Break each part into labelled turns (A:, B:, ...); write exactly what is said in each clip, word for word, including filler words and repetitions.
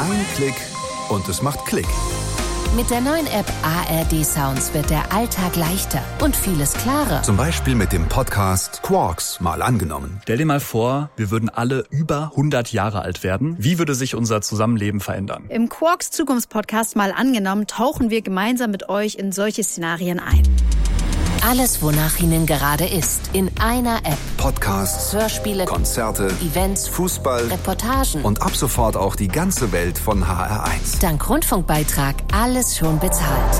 A: Ein Klick und es macht Klick.
B: Mit der neuen App A R D Sounds wird der Alltag leichter und vieles klarer.
A: Zum Beispiel mit dem Podcast Quarks mal angenommen.
C: Stell dir mal vor, wir würden alle über hundert Jahre alt werden. Wie würde sich unser Zusammenleben verändern?
D: Im Quarks Zukunftspodcast mal angenommen tauchen wir gemeinsam mit euch in solche Szenarien ein.
B: Alles, wonach Ihnen gerade ist, in einer App.
A: Podcasts,
B: Hörspiele,
A: Konzerte,
B: Events,
A: Fußball,
B: Reportagen
A: und ab sofort auch die ganze Welt von H R eins.
B: Dank Rundfunkbeitrag alles schon bezahlt.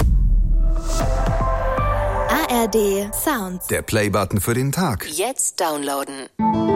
D: A R D Sounds.
A: Der Playbutton für den Tag.
B: Jetzt downloaden.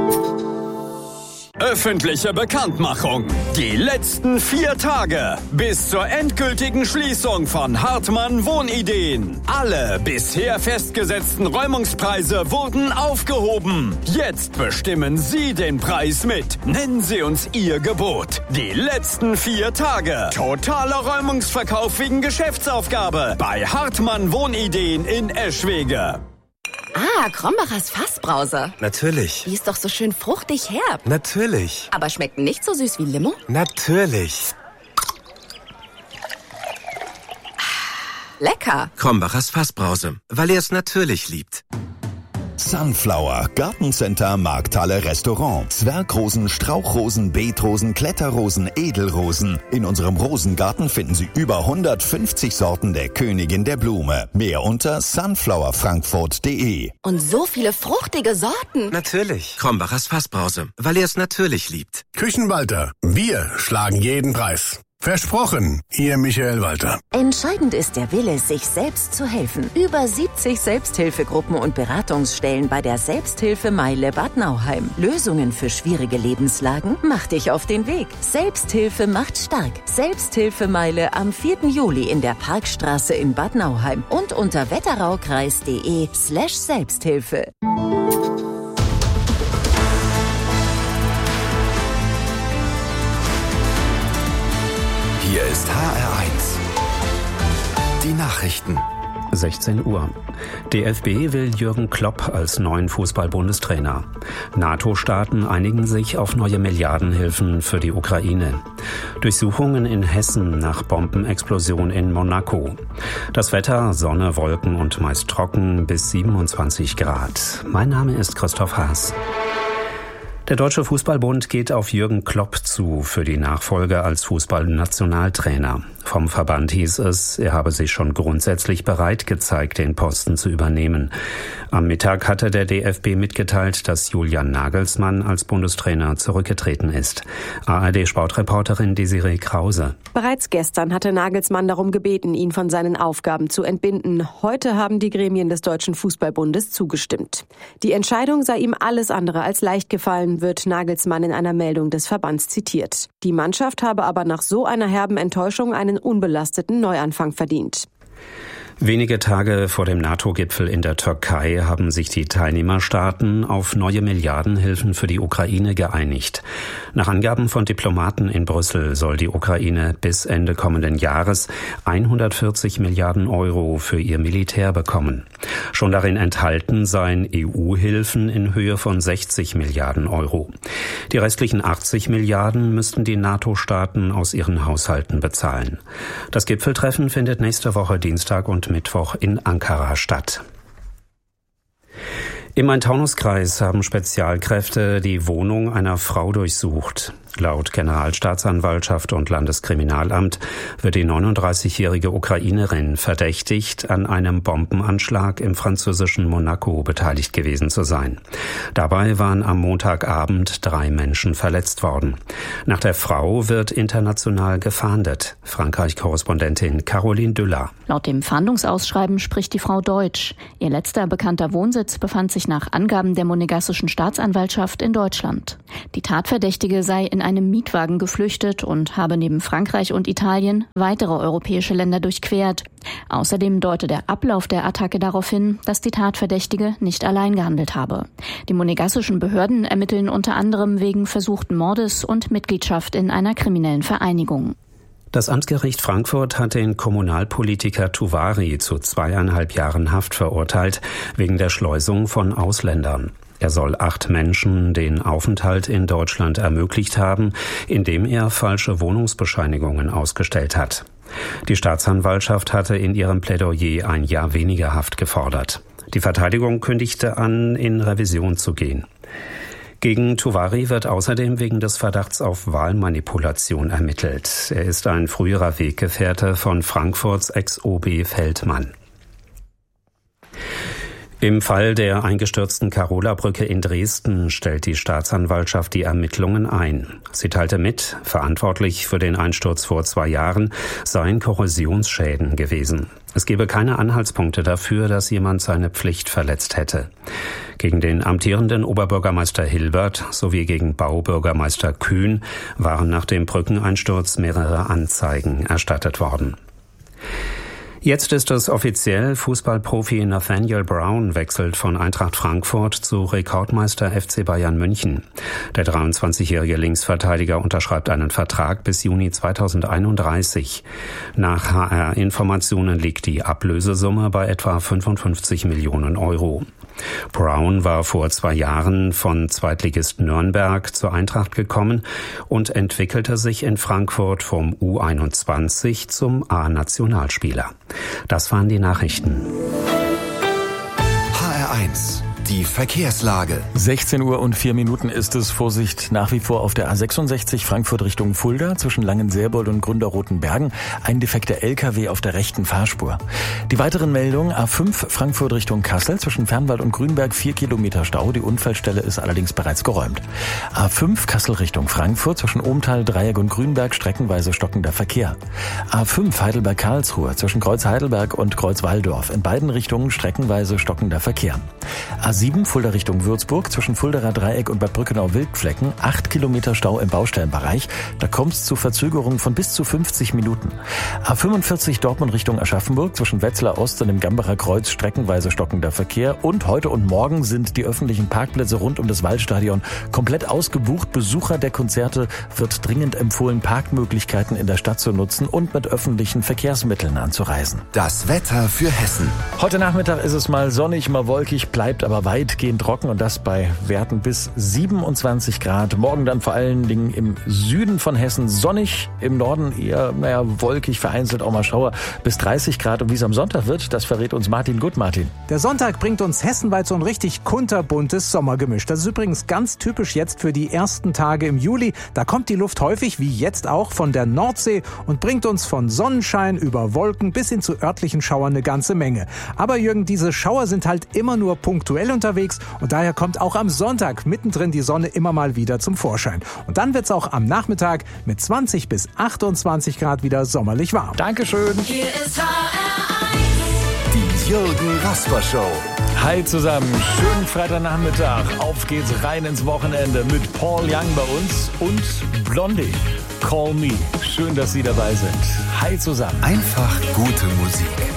E: Öffentliche Bekanntmachung. Die letzten vier Tage bis zur endgültigen Schließung von Hartmann Wohnideen. Alle bisher festgesetzten Räumungspreise wurden aufgehoben. Jetzt bestimmen Sie den Preis mit. Nennen Sie uns Ihr Gebot. Die letzten vier Tage. Totaler Räumungsverkauf wegen Geschäftsaufgabe bei Hartmann Wohnideen in Eschwege.
F: Ah, Krombachers Fassbrause.
G: Natürlich.
F: Die ist doch so schön fruchtig herb.
G: Natürlich.
F: Aber schmeckt nicht so süß wie Limo?
G: Natürlich.
F: Lecker.
G: Krombachers Fassbrause, weil er es natürlich liebt.
H: Sunflower, Gartencenter, Markthalle, Restaurant. Zwergrosen, Strauchrosen, Beetrosen, Kletterrosen, Edelrosen. In unserem Rosengarten finden Sie über hundertfünfzig Sorten der Königin der Blume. Mehr unter sunflower frankfurt punkt de.
F: Und so viele fruchtige Sorten.
G: Natürlich. Krombachers Fassbrause, weil er es natürlich liebt.
I: Küchenwalter, wir schlagen jeden Preis. Versprochen, Ihr Michael Walter.
J: Entscheidend ist der Wille, sich selbst zu helfen. Über siebzig Selbsthilfegruppen und Beratungsstellen bei der Selbsthilfemeile Bad Nauheim. Lösungen für schwierige Lebenslagen? Mach dich auf den Weg. Selbsthilfe macht stark. Selbsthilfemeile am vierten Juli in der Parkstraße in Bad Nauheim und unter wetteraukreis punkt de slash Selbsthilfe.
A: Hier ist H R eins. Die Nachrichten.
K: sechzehn Uhr. D F B will Jürgen Klopp als neuen Fußball-Bundestrainer. NATO-Staaten einigen sich auf neue Milliardenhilfen für die Ukraine. Durchsuchungen in Hessen nach Bombenexplosion in Monaco. Das Wetter, Sonne, Wolken und meist trocken bis siebenundzwanzig Grad. Mein Name ist Christoph Haas. Der Deutsche Fußballbund geht auf Jürgen Klopp zu für die Nachfolge als Fußballnationaltrainer. Vom Verband hieß es, er habe sich schon grundsätzlich bereit gezeigt, den Posten zu übernehmen. Am Mittag hatte der D F B mitgeteilt, dass Julian Nagelsmann als Bundestrainer zurückgetreten ist. A R D-Sportreporterin Desiree Krause.
L: Bereits gestern hatte Nagelsmann darum gebeten, ihn von seinen Aufgaben zu entbinden. Heute haben die Gremien des Deutschen Fußballbundes zugestimmt. Die Entscheidung sei ihm alles andere als leicht gefallen, wird Nagelsmann in einer Meldung des Verbands zitiert. Die Mannschaft habe aber nach so einer herben Enttäuschung einen unbelasteten Neuanfang verdient.
K: Wenige Tage vor dem NATO-Gipfel in der Türkei haben sich die Teilnehmerstaaten auf neue Milliardenhilfen für die Ukraine geeinigt. Nach Angaben von Diplomaten in Brüssel soll die Ukraine bis Ende kommenden Jahres hundertvierzig Milliarden Euro für ihr Militär bekommen. Schon darin enthalten seien E U-Hilfen in Höhe von sechzig Milliarden Euro. Die restlichen achtzig Milliarden müssten die NATO-Staaten aus ihren Haushalten bezahlen. Das Gipfeltreffen findet nächste Woche Dienstag und Mittwoch in Ankara statt. Im Main-Taunus-Kreis haben Spezialkräfte die Wohnung einer Frau durchsucht. Laut Generalstaatsanwaltschaft und Landeskriminalamt wird die neununddreißigjährige Ukrainerin verdächtigt, an einem Bombenanschlag im französischen Monaco beteiligt gewesen zu sein. Dabei waren am Montagabend drei Menschen verletzt worden. Nach der Frau wird international gefahndet. Frankreich-Korrespondentin Caroline Düller.
M: Laut dem Fahndungsausschreiben spricht die Frau Deutsch. Ihr letzter bekannter Wohnsitz befand sich nach Angaben der monegassischen Staatsanwaltschaft in Deutschland. Die Tatverdächtige sei in einem Mietwagen geflüchtet und habe neben Frankreich und Italien weitere europäische Länder durchquert. Außerdem deute der Ablauf der Attacke darauf hin, dass die Tatverdächtige nicht allein gehandelt habe. Die monegassischen Behörden ermitteln unter anderem wegen versuchten Mordes und Mitgliedschaft in einer kriminellen Vereinigung.
K: Das Amtsgericht Frankfurt hat den Kommunalpolitiker Tuvari zu zweieinhalb Jahren Haft verurteilt, wegen der Schleusung von Ausländern. Er soll acht Menschen den Aufenthalt in Deutschland ermöglicht haben, indem er falsche Wohnungsbescheinigungen ausgestellt hat. Die Staatsanwaltschaft hatte in ihrem Plädoyer ein Jahr weniger Haft gefordert. Die Verteidigung kündigte an, in Revision zu gehen. Gegen Tuwari wird außerdem wegen des Verdachts auf Wahlmanipulation ermittelt. Er ist ein früherer Weggefährte von Frankfurts Ex-O B Feldmann. Im Fall der eingestürzten Karola-Brücke in Dresden stellt die Staatsanwaltschaft die Ermittlungen ein. Sie teilte mit, verantwortlich für den Einsturz vor zwei Jahren seien Korrosionsschäden gewesen. Es gebe keine Anhaltspunkte dafür, dass jemand seine Pflicht verletzt hätte. Gegen den amtierenden Oberbürgermeister Hilbert sowie gegen Baubürgermeister Kühn waren nach dem Brückeneinsturz mehrere Anzeigen erstattet worden. Jetzt ist es offiziell, Fußballprofi Nathaniel Brown wechselt von Eintracht Frankfurt zu Rekordmeister F C Bayern München. Der dreiundzwanzigjährige Linksverteidiger unterschreibt einen Vertrag bis Juni zweitausendeinunddreißig. Nach H R-Informationen liegt die Ablösesumme bei etwa fünfundfünfzig Millionen Euro. Brown war vor zwei Jahren von Zweitligist Nürnberg zur Eintracht gekommen und entwickelte sich in Frankfurt vom U einundzwanzig zum A-Nationalspieler. Das waren die Nachrichten.
A: H R eins. Die Verkehrslage.
N: sechzehn Uhr und vier Minuten ist es. Vorsicht nach wie vor auf der A sechsundsechzig Frankfurt Richtung Fulda zwischen Langenselbold und Gründerrotenbergen. Ein defekter L K W auf der rechten Fahrspur. Die weiteren Meldungen: A fünf Frankfurt Richtung Kassel zwischen Fernwald und Grünberg vier Kilometer Stau. Die Unfallstelle ist allerdings bereits geräumt. A fünf Kassel Richtung Frankfurt zwischen Ohmtal, Dreieck und Grünberg streckenweise stockender Verkehr. A fünf Heidelberg-Karlsruhe zwischen Kreuz Heidelberg und Kreuz Walldorf. In beiden Richtungen streckenweise stockender Verkehr. A sieben Fulda Richtung Würzburg zwischen Fuldaer Dreieck und Bad Brückenau-Wildflecken. acht Kilometer Stau im Baustellenbereich. Da kommt es zu Verzögerungen von bis zu fünfzig Minuten. A fünfundvierzig Dortmund Richtung Aschaffenburg zwischen Wetzlar Ost und dem Gambacher Kreuz streckenweise stockender Verkehr. Und heute und morgen sind die öffentlichen Parkplätze rund um das Waldstadion komplett ausgebucht. Besucher der Konzerte wird dringend empfohlen, Parkmöglichkeiten in der Stadt zu nutzen und mit öffentlichen Verkehrsmitteln anzureisen.
A: Das Wetter für Hessen.
N: Heute Nachmittag ist es mal sonnig, mal wolkig, bleibt aber weitgehend trocken und das bei Werten bis siebenundzwanzig Grad. Morgen dann vor allen Dingen im Süden von Hessen sonnig, im Norden eher, naja, wolkig, vereinzelt auch mal Schauer bis dreißig Grad. Und wie es am Sonntag wird, das verrät uns Martin Gut. Martin.
O: Der Sonntag bringt uns hessenweit so ein richtig kunterbuntes Sommergemisch. Das ist übrigens ganz typisch jetzt für die ersten Tage im Juli. Da kommt die Luft häufig, wie jetzt auch, von der Nordsee und bringt uns von Sonnenschein über Wolken bis hin zu örtlichen Schauern eine ganze Menge. Aber Jürgen, diese Schauer sind halt immer nur punktuell unterwegs und daher kommt auch am Sonntag mittendrin die Sonne immer mal wieder zum Vorschein. Und dann wird's auch am Nachmittag mit zwanzig bis achtundzwanzig Grad wieder sommerlich warm.
N: Dankeschön.
O: Hier ist H R eins.
A: Die Jürgen Rasper Show.
N: Hi zusammen, schönen Freitagnachmittag. Auf geht's rein ins Wochenende mit Paul Young bei uns und Blondie. Call Me. Schön, dass Sie dabei sind. Hi zusammen.
A: Einfach gute Musik.